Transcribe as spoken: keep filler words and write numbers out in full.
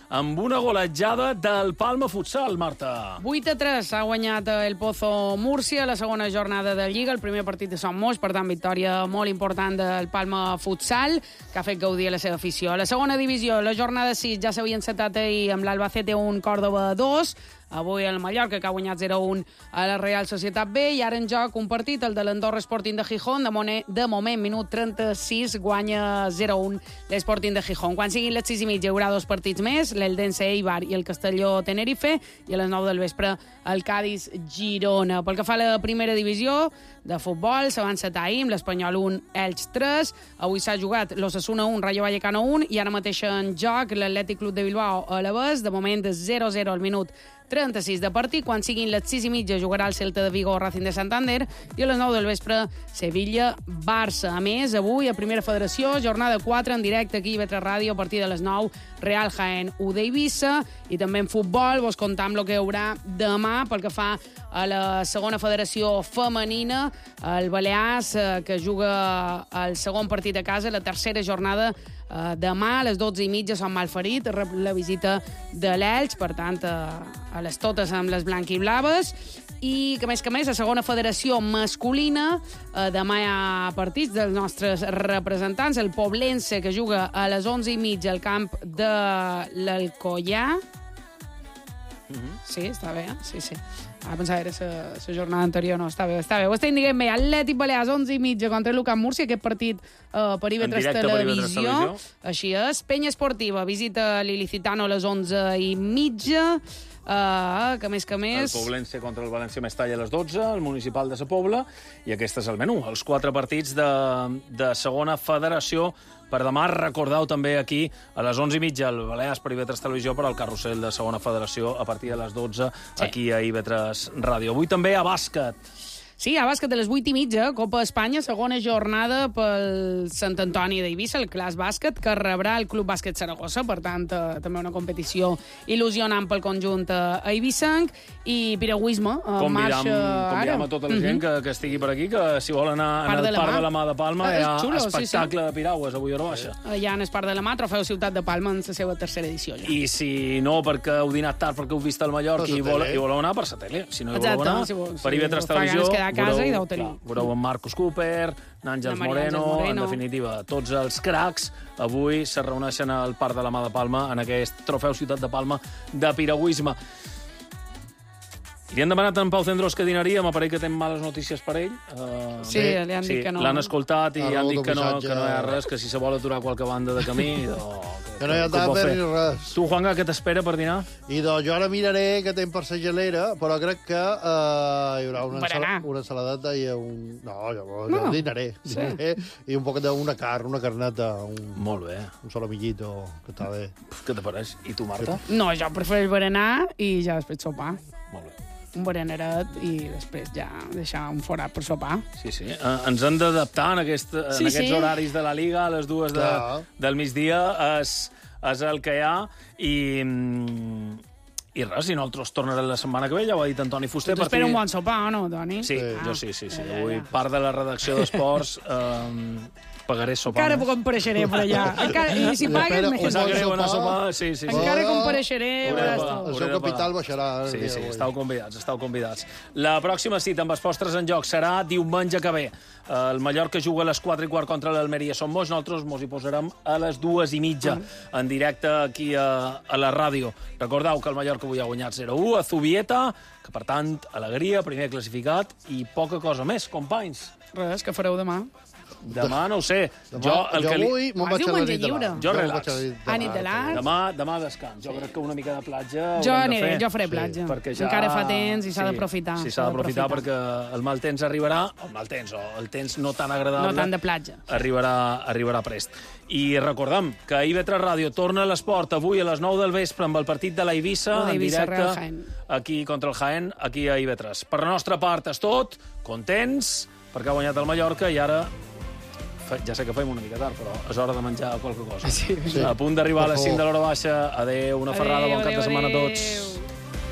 amb una golejada del Palma Futsal, Marta. vuit a tres ha guanyat el Pozo Múrcia la segona jornada de Lliga, el primer partit de Son Moix, per tant, victòria molt important del Palma Futsal, que ha fet gaudir la seva afició. A la segona divisió, la jornada sis, ja s'havia encetat ahir amb l'Albacete un, Còrdova dos, avui el Mallorca, que ha guanyat zero a un a la Real Societat B, i ara en joc un partit, el de l'Andorra Sporting de Gijón, de, moner, de moment, minut trenta-sis, guanya zero a un l'Sporting de Gijón. Quan siguin les sis i mitja hi haurà dos partits més, l'Eldense Eibar i el Castelló Tenerife, i a les nou del vespre el Cádiz Girona. Pel que fa a la primera divisió de futbol, s'avança ahir amb l'Espanyol un, Elx tres, avui s'ha jugat l'Osasuna un, Rayo Vallecano un, i ara mateix en joc l'Atlètic Club de Bilbao a l'Alavés, de moment zero a zero al minut trenta-sis de partit. Quan siguin les sis i mitja jugarà el Celta de Vigo o Racing de Santander, i a les nou del vespre Sevilla-Barça. A més, avui a Primera Federació, jornada quatre en directe aquí a I V tres Ràdio a partir de les nou, Real Jaén u d'Eivissa, i també en futbol vos contam el que hi haurà demà pel que fa a la segona federació femenina, el Balears, que juga el segon partit a casa, la tercera jornada. Uh, demà a les dotze i mitja són Malferit, rep la visita de l'Elx, per tant, uh, a les totes amb les blanc-i-blaves. I que més que més, a segona federació masculina, uh, demà hi ha partits dels nostres representants, el Poblense, que juga a les onze i mitja al camp de l'Alcoià. Mm-hmm. Sí, està bé, eh? Sí, sí. Ah, pensava que era la jornada anterior. No, està bé, està bé. Ho estem dient bé. Atlètic Balears, onze i mitja contra el Lucan Múrcia, aquest partit uh, per I V tres Televisió. Així és. Penya Esportiva visita l'Ilicitano a les onze i mitja. Uh, que més que més... El Poblense contra el València Mestalla a les dotze, el Municipal de Sa Pobla, i aquest és el menú. Els quatre partits de, de segona federació. Per demà, recordeu també aquí, a les onze i mitja, el Balears per I V tres Televisió, per al carrusel de segona federació a partir de les dotze, sí, aquí a I V tres Ràdio. Avui també a bàsquet. Sí, a bàsquet a les vuit i mitja, Copa Espanya, segona jornada pel Sant Antoni d'Eivissa, el Clas Bàsquet, que rebrà el Club Bàsquet Saragossa, per tant, eh, també una competició il·lusionant pel conjunt a Eivissenc, i piragüisme, eh, convidam, marxa ara. Convidam a tota la gent que, que estigui per aquí, que si vol anar en el Parc de la Mà de Palma, hi ha xulo, espectacle sí, sí. de piragües avui a hora baixa. Hi ha en el Parc de la Mà, Trofeu Ciutat de Palma en la seva tercera edició. Ja. I si no, perquè heu dinat tard, perquè heu vist el Mallorca i, vol, i voleu anar per satèl·lit. Si no hi voleu anar, si vol, per I V tres si Televisió, a casa veureu, i deu tenir. Clar, veureu en Marcos Cooper, n'Àngels Moreno, Moreno, en definitiva, tots els cracs avui se reuneixen al Parc de la Mà de Palma en aquest Trofeu Ciutat de Palma de piragüisme. Li han demanat a en Pau Cendrós que dinaria, m'apareix que té males notícies per ell. Uh, sí, bé, li han dit sí, que no. L'han escoltat i ah, han dit que no, que no hi ha res, que si se vol aturar qualque banda de camí... O, que, que no hi ha tàper ni res. Tu, Juanga, què t'espera per dinar? I doncs jo ara miraré què tem per la gelera, però crec que uh, hi haurà una, ensala, una ensaladeta i un... No, jo, jo no. dinaré. Sí. dinaré. I un poc d'una carn, una carneta, un... Molt bé. Un solomillito, que està bé. Què te pareix? I tu, Marta? No, jo prefereixo berenar i ja després sopar. Molt bé. Un bereneret i després ja deixar un forat per sopar. Sí, sí. Uh, ens hem d'adaptar en, aquest, en sí, aquests sí. horaris de la Liga, a les dues de, del migdia, és, és el que hi ha, i... I res, i nosaltres tornarem la setmana que ve, ja ho ha dit Antoni Fuster. Tu t'espera un bon sopar, o no, Toni? Sí, ah. jo sí, sí. sí. Eh, Avui, part de la redacció d'esports, eh, pagaré sopar. Encara compareixeré per allà. Encara, I si paguen més. Encara bon sopar, sí, sí. Encara compareixeré. El seu capital baixarà. Sí, sí, estàu convidats, estàu convidats. La pròxima cita amb els postres en joc serà diumenge que ve. El Mallorca juga a les quatre i quart contra l'Almeria Son Moix, nosaltres mos hi posarem a les dues i mitja, en directe aquí a, a la ràdio. Recordeu que el Mallorca avui ha guanyat zero a u a Zubieta, que per tant, alegria, primer classificat i poca cosa més, companys. Res, què fareu demà? Demà no ho sé. Demà, jo el jo que li... avui me'n vaig a la nit de l'art. Jo relax. A nit de l'art. Demà, demà descans. Jo sí. crec que una mica de platja jo aniré, jo faré platja. Sí, ja... Encara fa temps i s'ha sí, d'aprofitar. Sí, s'ha d'aprofitar perquè el mal temps arribarà, el mal temps o el temps no tan agradable. No tant de platja. Arribarà, arribarà prest. I recordem que I V tres Ràdio torna a l'esport avui a les nou del vespre amb el partit de l'Eivissa en directe aquí contra el Jaén, aquí a I V tres. Per la nostra part és tot, contents, perquè ha guanyat el Mallorca i ara ja sé que fem una mica tard, però és hora de menjar qualque cosa. Sí, sí. A punt d'arribar a les cinc de l'hora baixa. Adéu, una ferrada, bon cap de setmana a tots.